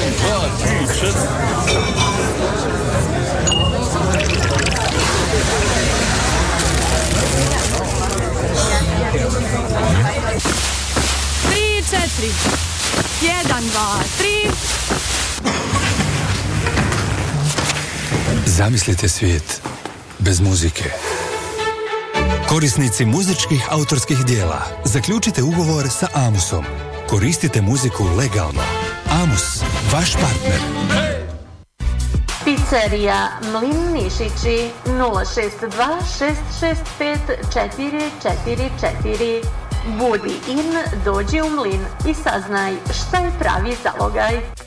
Tri, četiri. 1, 2, 3. Zamislite svijet bez muzike. Korisnici muzičkih autorskih dijela, zaključite ugovor sa Amusom. Koristite muziku legalno. Amus, vaš partner. Pizzerija Mlin Nišići 062 665 444. Budi in, dođi u Mlin i saznaj šta je pravi zalogaj.